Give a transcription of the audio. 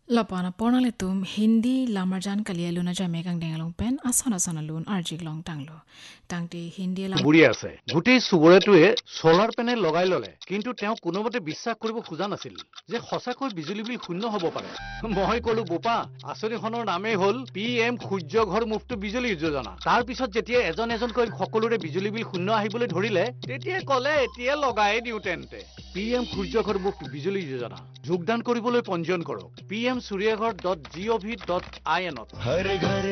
Lapana pornale tum Hindi lamarjan kalia luna jamegang dengalong pen asana lun arjik long tanglo. Tangti Hindi বুঢ়ী আছে গোটেই চুবুৰীটোৱে solar panel লগাই ললে কিন্তু তেওঁ কোনোমতে বিশ্বাস কৰিব খোজা নাছিল যে সঁচাকৈ বিজুলী বিল শূন্য হ'ব পাৰে মই কলো বোপা আঁচনিখনৰ নামেই হ'ল PM সূৰ্য ঘৰ মুফ্ত বিজুলী যোজনা তাৰ পিছত যেতিয়া এজনকৈ সকলোৰে বিজুলী বিল শূন্য আহিবলৈ ধৰিলে তেতিয়া ক'লে এতিয়া লগাই দিও তেন্তে PM সূৰ্য ঘৰ মুফ্ত বিজুলী যোজনা যোগদান কৰিবলৈ পঞ্জীয়ন কৰক pmsuryaghar.gov.in